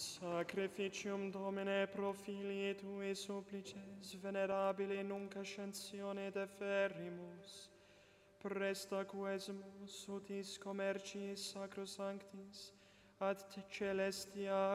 Sacrificium Domine pro filii tui supplices, venerabili nunc ascensione deferimus, presta quesumus utis commerciis sacrosanctis, ad celestia